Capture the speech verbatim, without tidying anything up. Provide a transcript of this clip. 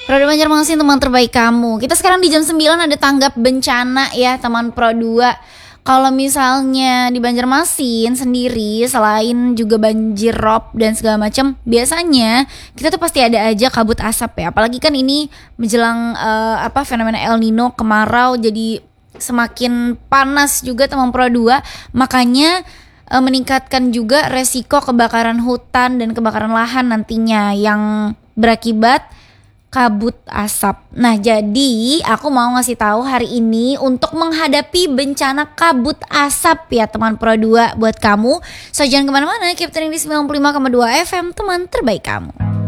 Pro dua Banjarmasin, teman terbaik kamu. Kita sekarang di jam sembilan ada tanggap bencana ya teman Pro dua. Kalau misalnya di Banjarmasin sendiri, selain juga banjir rob dan segala macam, biasanya kita tuh pasti ada aja kabut asap ya. Apalagi kan ini menjelang uh, apa fenomena El Nino, kemarau, jadi semakin panas juga teman Pro dua. Makanya uh, meningkatkan juga resiko kebakaran hutan dan kebakaran lahan nantinya yang berakibat kabut asap. Nah, jadi aku mau ngasih tahu hari ini untuk menghadapi bencana kabut asap ya teman Pro dua buat kamu. So jangan kemana-mana, keep tuning di sembilan puluh lima koma dua F M, teman terbaik kamu.